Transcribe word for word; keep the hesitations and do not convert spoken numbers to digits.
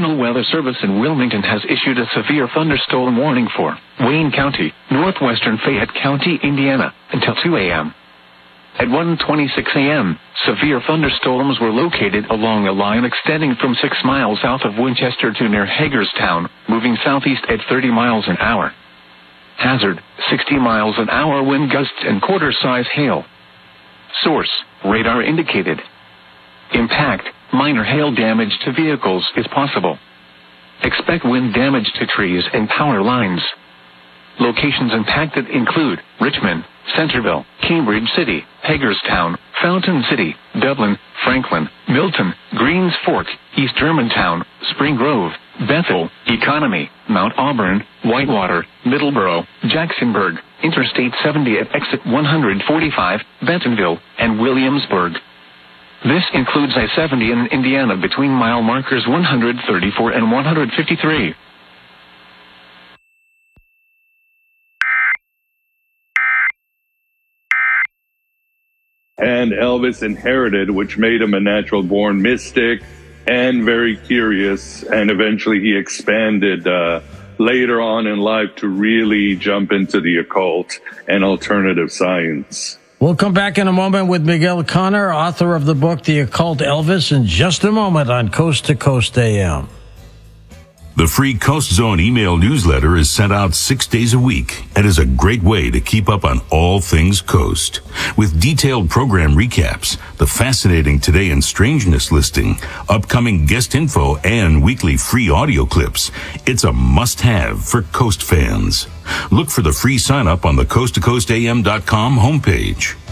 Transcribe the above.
National Weather Service in Wilmington has issued a severe thunderstorm warning for Wayne County, northwestern Fayette County, Indiana, until two a.m. At one twenty-six a.m., severe thunderstorms were located along a line extending from six miles south of Winchester to near Hagerstown, moving southeast at thirty miles an hour. Hazard, sixty miles an hour wind gusts and quarter-size hail. Source, radar indicated. Impact, minor hail damage to vehicles is possible. Expect wind damage to trees and power lines. Locations impacted include Richmond, Centerville, Cambridge City, Hagerstown, Fountain City, Dublin, Franklin, Milton, Greens Fork, East Germantown, Spring Grove, Bethel, Economy, Mount Auburn, Whitewater, Middleborough, Jacksonburg, Interstate seventy at exit one forty-five, Bentonville, and Williamsburg. This includes I seventy in Indiana between mile markers one thirty-four and one fifty-three. And Elvis inherited, which made him a natural-born mystic and very curious, and eventually he expanded uh, later on in life to really jump into the occult and alternative science. We'll come back in a moment with Miguel Conner, author of the book The Occult Elvis, in just a moment on Coast to Coast A M. The free Coast Zone email newsletter is sent out six days a week and is a great way to keep up on all things Coast. With detailed program recaps, the fascinating Today in Strangeness listing, upcoming guest info, and weekly free audio clips, it's a must-have for Coast fans. Look for the free sign-up on the coast to coast a m dot com homepage.